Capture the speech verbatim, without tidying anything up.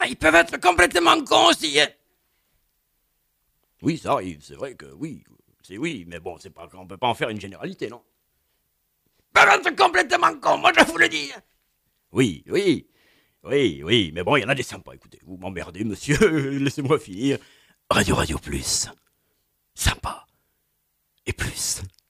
Ah, ils peuvent être complètement cons aussi, hein. Oui, ça arrive, c'est vrai que oui. C'est oui, mais bon, c'est pas, on peut pas en faire une généralité, non? Ils peuvent être complètement cons, moi je vous le dis. Oui, oui, oui, oui, mais bon, il y en a des sympas, écoutez, vous m'emmerdez, monsieur, laissez-moi finir. Radio Radio Plus, sympa, et plus.